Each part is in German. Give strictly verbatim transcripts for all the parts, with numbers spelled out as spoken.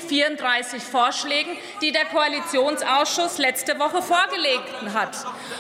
vierunddreißig Vorschlägen, die der Koalitionsausschuss letzte Woche vorgelegt hat.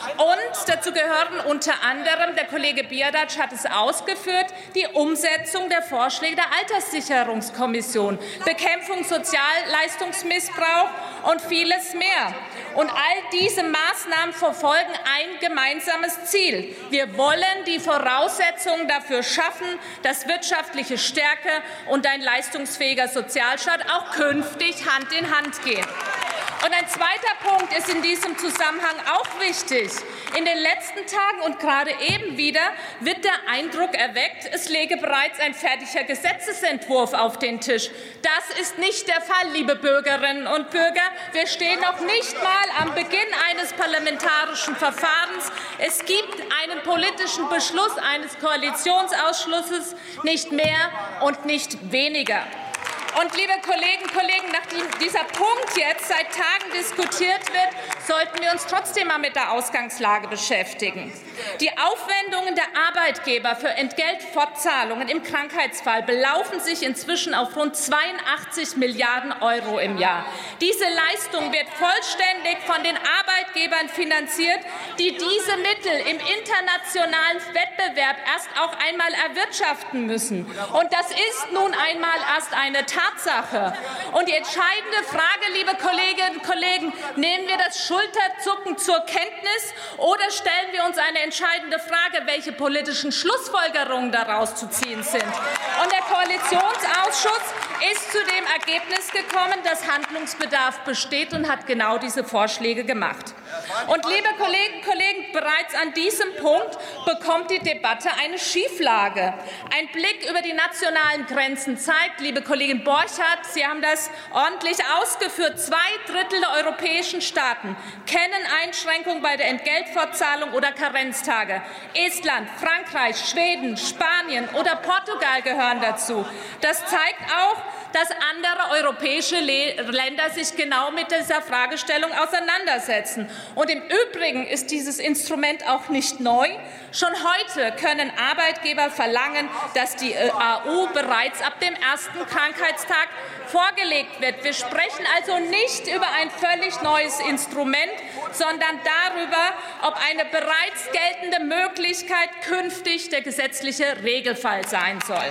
Und dazu gehören unter anderem, der Kollege Biadac hat es ausgeführt, die Umsetzung der Vorschläge der Alterssicherungskommission, Bekämpfung Sozialleistungsmissbrauch und vieles mehr. Und all diese Maßnahmen verfolgen ein gemeinsames Ziel. Wir wollen die Voraussetzungen dafür schaffen, dass wirtschaftliche Stärke und ein leistungsfähiger Sozialstaat auch künftig Hand in Hand gehen. Und ein zweiter Punkt ist in diesem Zusammenhang auch wichtig. In den letzten Tagen und gerade eben wieder wird der Eindruck erweckt, es läge bereits ein fertiger Gesetzesentwurf auf den Tisch. Das ist nicht der Fall, liebe Bürgerinnen und Bürger. Wir stehen noch nicht mal am Beginn eines parlamentarischen Verfahrens. Es gibt einen politischen Beschluss eines Koalitionsausschusses, nicht mehr und nicht weniger. Und, liebe Kolleginnen und Kollegen, nachdem dieser Punkt jetzt seit Tagen diskutiert wird, sollten wir uns trotzdem mal mit der Ausgangslage beschäftigen. Die Aufwendungen der Arbeitgeber für Entgeltfortzahlungen im Krankheitsfall belaufen sich inzwischen auf rund zweiundachtzig Milliarden Euro im Jahr. Diese Leistung wird vollständig von den Arbeitgebern finanziert, die diese Mittel im internationalen Wettbewerb erst auch einmal erwirtschaften müssen. Und das ist nun einmal erst eine Tatsache. Tatsache. Und die entscheidende Frage, liebe Kolleginnen und Kollegen, nehmen wir das Schulterzucken zur Kenntnis oder stellen wir uns eine entscheidende Frage, welche politischen Schlussfolgerungen daraus zu ziehen sind? Und der Koalitionsausschuss ist zu dem Ergebnis gekommen, dass Handlungsbedarf besteht und hat genau diese Vorschläge gemacht. Und, liebe Kolleginnen und Kollegen, bereits an diesem Punkt bekommt die Debatte eine Schieflage. Ein Blick über die nationalen Grenzen zeigt, liebe Kollegin Borchardt, Sie haben das ordentlich ausgeführt, zwei Drittel der europäischen Staaten kennen Einschränkungen bei der Entgeltfortzahlung oder Karenztage. Estland, Frankreich, Schweden, Spanien oder Portugal gehören dazu. Das zeigt auch, dass andere europäische Länder sich genau mit dieser Fragestellung auseinandersetzen. Und im Übrigen ist dieses Instrument auch nicht neu. Schon heute können Arbeitgeber verlangen, dass die A U bereits ab dem ersten Krankheitstag vorgelegt wird. Wir sprechen also nicht über ein völlig neues Instrument, sondern darüber, ob eine bereits geltende Möglichkeit künftig der gesetzliche Regelfall sein soll.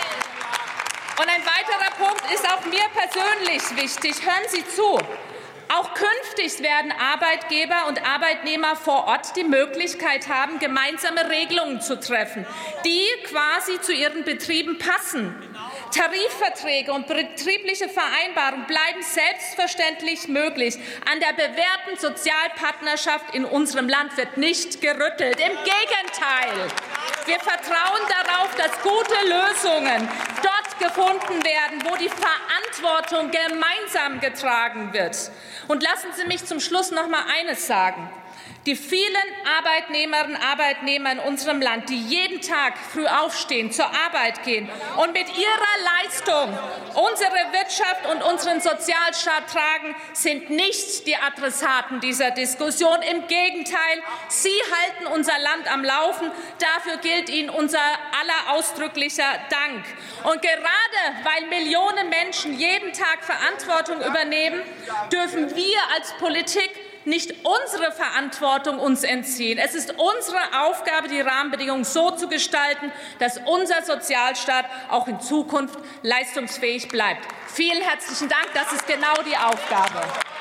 Und ein weiterer Punkt ist auch mir persönlich wichtig. Hören Sie zu. Auch künftig werden Arbeitgeber und Arbeitnehmer vor Ort die Möglichkeit haben, gemeinsame Regelungen zu treffen, die quasi zu ihren Betrieben passen. Tarifverträge und betriebliche Vereinbarungen bleiben selbstverständlich möglich. An der bewährten Sozialpartnerschaft in unserem Land wird nicht gerüttelt. Im Gegenteil. Wir vertrauen darauf, dass gute Lösungen dort gefunden werden, wo die Verantwortung gemeinsam getragen wird. Und lassen Sie mich zum Schluss noch mal eines sagen. Die vielen Arbeitnehmerinnen und Arbeitnehmer in unserem Land, die jeden Tag früh aufstehen, zur Arbeit gehen und mit ihrer Leistung unsere Wirtschaft und unseren Sozialstaat tragen, sind nicht die Adressaten dieser Diskussion. Im Gegenteil, sie halten unser Land am Laufen. Dafür gilt ihnen unser aller ausdrücklicher Dank. Und gerade weil Millionen Menschen jeden Tag Verantwortung übernehmen, dürfen wir als Politik nicht unsere Verantwortung uns entziehen. Es ist unsere Aufgabe, die Rahmenbedingungen so zu gestalten, dass unser Sozialstaat auch in Zukunft leistungsfähig bleibt. Vielen herzlichen Dank. Das ist genau die Aufgabe.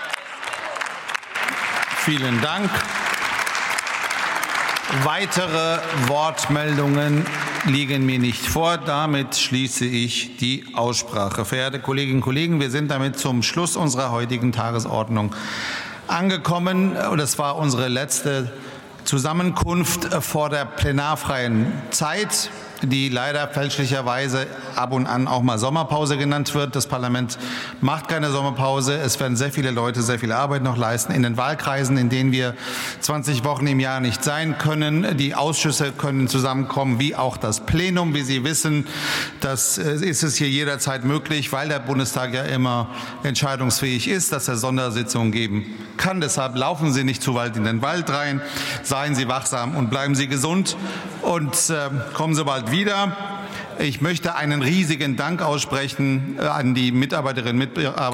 Vielen Dank. Weitere Wortmeldungen liegen mir nicht vor. Damit schließe ich die Aussprache. Verehrte Kolleginnen und Kollegen, wir sind damit zum Schluss unserer heutigen Tagesordnung angekommen. Das war unsere letzte Zusammenkunft vor der plenarfreien Zeit, die leider fälschlicherweise ab und an auch mal Sommerpause genannt wird. Das Parlament macht keine Sommerpause. Es werden sehr viele Leute sehr viel Arbeit noch leisten in den Wahlkreisen, in denen wir zwanzig Wochen im Jahr nicht sein können. Die Ausschüsse können zusammenkommen, wie auch das Plenum. Wie Sie wissen, das ist es hier jederzeit möglich, weil der Bundestag ja immer entscheidungsfähig ist, dass er Sondersitzungen geben kann. Deshalb laufen Sie nicht zu weit in den Wald rein. Seien Sie wachsam und bleiben Sie gesund und äh, kommen Sie bald wieder. Ich möchte einen riesigen Dank aussprechen an die Mitarbeiterinnen und Mitarbeiter